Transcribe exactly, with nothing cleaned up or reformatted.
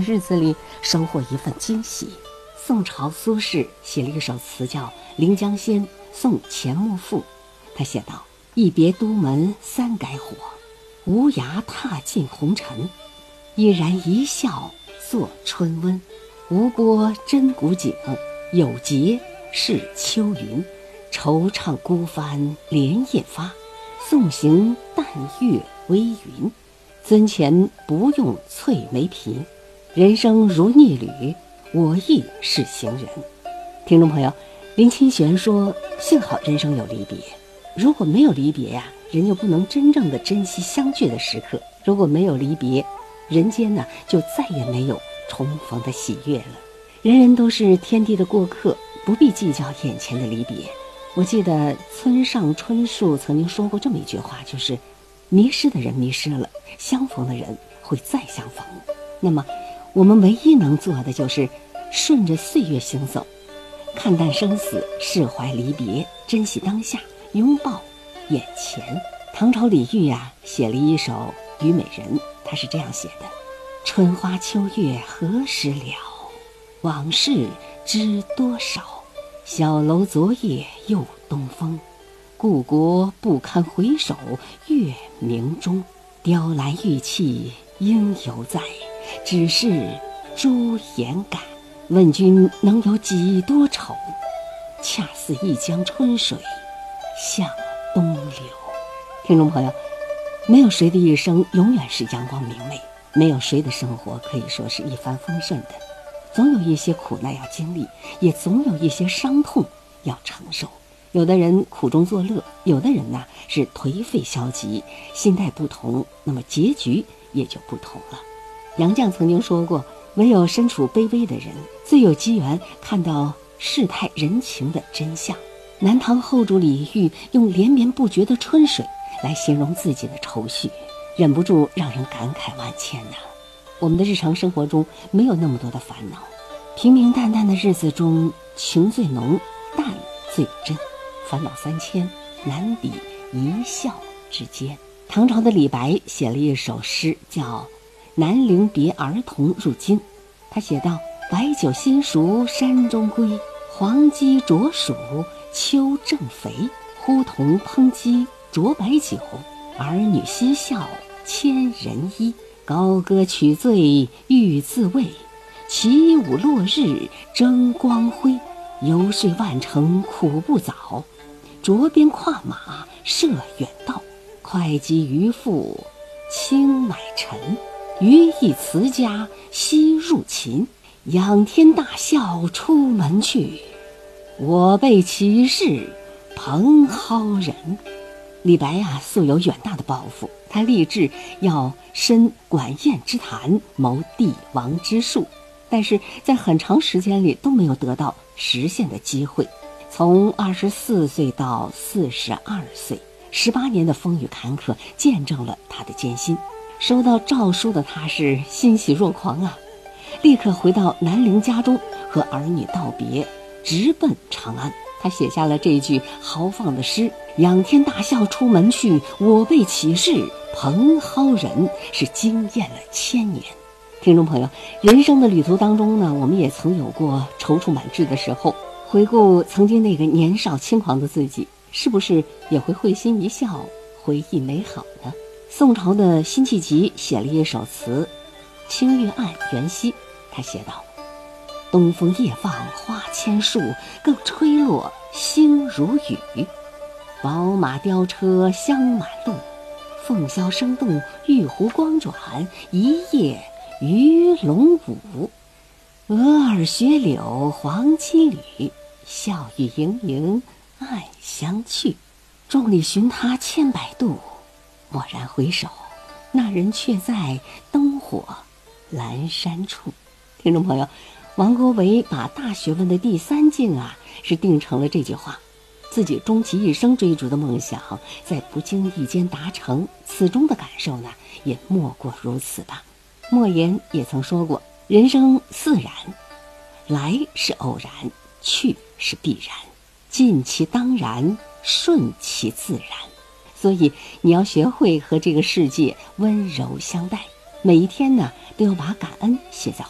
的日子里收获一份惊喜。宋朝苏轼写了一首词叫《临江仙·送钱穆赋》，他写道：一别都门三改火，无涯踏尽红尘。依然一笑作春温，无波真古井，有节是秋云。惆怅孤帆连夜发，送行淡月微云。尊前不用翠眉颦，人生如逆旅，我亦是行人。听众朋友，林清玄说，幸好人生有离别，如果没有离别呀、啊，人就不能真正的珍惜相聚的时刻。如果没有离别，人间呢就再也没有重逢的喜悦了。人人都是天地的过客，不必计较眼前的离别。我记得村上春树曾经说过这么一句话，就是迷失的人迷失了，相逢的人会再相逢。那么我们唯一能做的就是顺着岁月行走，看淡生死，释怀离别，珍惜当下，拥抱眼前。唐朝李煜呀、啊、写了一首《虞美人》，他是这样写的：春花秋月何时了，往事知多少。小楼昨夜又东风，故国不堪回首月明中。雕栏玉砌应犹在，只是朱颜改。问君能有几多愁，恰似一江春水向东流。听众朋友，没有谁的一生永远是阳光明媚，没有谁的生活可以说是一帆风顺的，总有一些苦难要经历，也总有一些伤痛要承受。有的人苦中作乐，有的人呢是颓废消极，心态不同，那么结局也就不同了。杨绛曾经说过，唯有身处卑微的人最有机缘看到世态人情的真相。南唐后主李煜用连绵不绝的春水来形容自己的愁绪，忍不住让人感慨万千呐、啊。我们的日常生活中没有那么多的烦恼，平平淡淡的日子中，情最浓，淡最真，烦恼三千，难抵一笑之间。唐朝的李白写了一首诗叫《南陵别儿童入京》，他写道：白酒新熟山中归，黄鸡啄黍秋正肥。呼童烹鸡啄白酒，儿女嬉笑千人衣。高歌取醉欲自慰，起舞落日争光辉。游说万程苦不早，着鞭跨马射远道。会稽渔父轻买臣，余亦辞家西入秦。仰天大笑出门去，我辈岂是蓬蒿人。李白啊，素有远大的抱负，他立志要申管晏之坛，谋帝王之术，但是在很长时间里都没有得到实现的机会。从二十四岁到四十二岁，十八年的风雨坎坷见证了他的艰辛。收到诏书的他是欣喜若狂啊，立刻回到南陵家中和儿女道别，直奔长安。他写下了这句豪放的诗：仰天大笑出门去，我辈岂是蓬蒿人，是惊艳了千年。听众朋友，人生的旅途当中呢，我们也曾有过踌躇满志的时候，回顾曾经那个年少轻狂的自己，是不是也会会心一笑，回忆美好呢？宋朝的辛弃疾写了一首词《清月暗元夕》，他写道：东风夜放花千树，更吹落星如雨。宝马雕车香满路，凤箫声动玉壶光转，一夜鱼龙舞。蛾儿雪柳黄金缕，笑语盈盈暗香去。众里寻他千百度，蓦然回首，那人却在灯火阑珊处。听众朋友，王国维把大学问的第三境啊，是定成了这句话，自己终其一生追逐的梦想，在不经意间达成，此中的感受呢，也莫过如此吧。莫言也曾说过，人生自然，来是偶然，去是必然，尽其当然，顺其自然。所以你要学会和这个世界温柔相待，每一天呢，都要把感恩写在